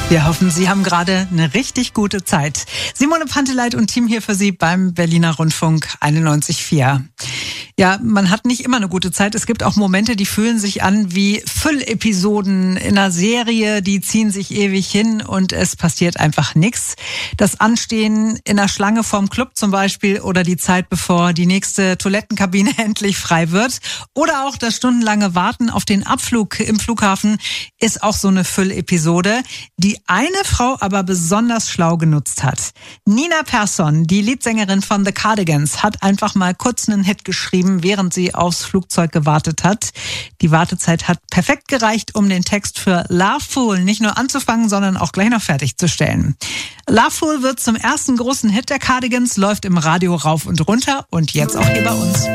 Wir hoffen, Sie haben gerade eine richtig gute Zeit. Simone Panteleit und Team hier für Sie beim Berliner Rundfunk 91.4. Ja, man hat nicht immer eine gute Zeit. Es gibt auch Momente, die fühlen sich an wie Füllepisoden in einer Serie, die ziehen sich ewig hin und es passiert einfach nichts. Das Anstehen in der Schlange vorm Club zum Beispiel oder die Zeit, bevor die nächste Toilettenkabine endlich frei wird oder auch das stundenlange Warten auf den Abflug im Flughafen ist auch so eine Füllepisode, die eine Frau aber besonders schlau genutzt hat. Nina Persson, die Leadsängerin von The Cardigans, hat einfach mal kurz einen Hit geschrieben, während sie aufs Flugzeug gewartet hat. Die Wartezeit hat perfekt gereicht, um den Text für Love Fool nicht nur anzufangen, sondern auch gleich noch fertigzustellen. Love Fool wird zum ersten großen Hit der Cardigans, läuft im Radio rauf und runter und jetzt auch hier bei uns.